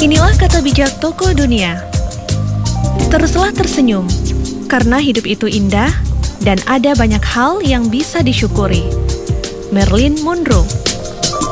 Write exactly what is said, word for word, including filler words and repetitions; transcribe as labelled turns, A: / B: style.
A: Inilah kata bijak tokoh dunia. Teruslah tersenyum, karena hidup itu indah dan ada banyak hal yang bisa disyukuri. Marilyn Monroe.